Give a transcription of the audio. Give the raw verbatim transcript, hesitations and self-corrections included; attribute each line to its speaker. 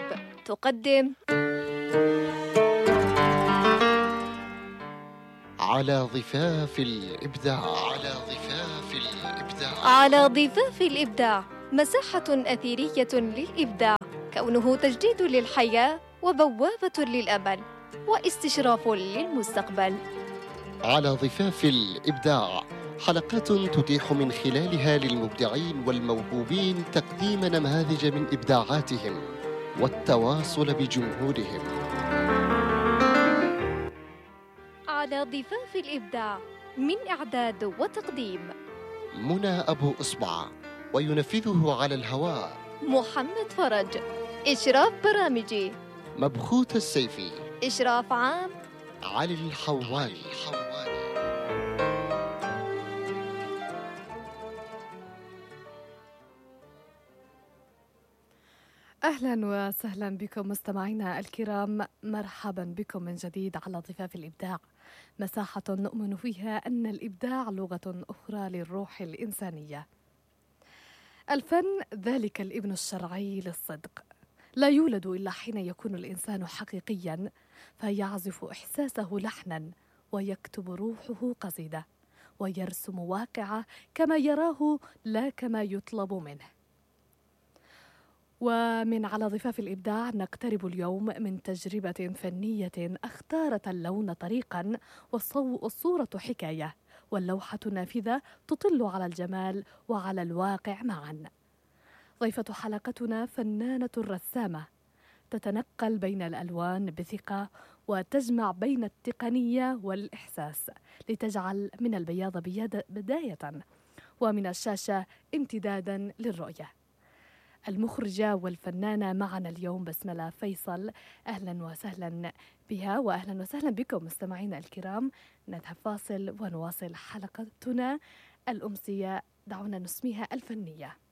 Speaker 1: تقدم
Speaker 2: على ضفاف الإبداع على ضفاف الإبداع
Speaker 1: على ضفاف الإبداع، مساحة أثيرية للإبداع، كونه تجديد للحياة وبوابة للأمل واستشراف للمستقبل.
Speaker 2: على ضفاف الإبداع، حلقات تتيح من خلالها للمبدعين والموهوبين تقديم نماذج من إبداعاتهم والتواصل بجمهورهم.
Speaker 1: على ضفاف الإبداع، من إعداد وتقديم
Speaker 2: منى أبو إصبع، وينفذه على الهواء
Speaker 1: محمد فرج. إشراف برامجي
Speaker 2: مبخوت السيفي.
Speaker 1: إشراف عام
Speaker 2: علي الحواني.
Speaker 3: أهلا وسهلا بكم مستمعينا الكرام، مرحبا بكم من جديد على ضفاف الإبداع، مساحة نؤمن فيها أن الإبداع لغة أخرى للروح الإنسانية. الفن ذلك الابن الشرعي للصدق، لا يولد إلا حين يكون الإنسان حقيقيا فيعزف إحساسه لحنا ويكتب روحه قصيدة ويرسم واقعه كما يراه لا كما يطلب منه. ومن على ضفاف الإبداع نقترب اليوم من تجربة فنية اختارت اللون طريقا والصورة حكاية واللوحة نافذة تطل على الجمال وعلى الواقع معا. ضيفة حلقتنا فنانة رسامة تتنقل بين الألوان بثقة وتجمع بين التقنية والإحساس لتجعل من البياض بداية ومن الشاشة امتدادا للرؤية. المخرجة والفنانة معنا اليوم بسملة فيصل، أهلا وسهلا بها وأهلا وسهلا بكم مستمعينا الكرام. نذهب فاصل ونواصل حلقتنا الأمسية، دعونا نسميها الفنية.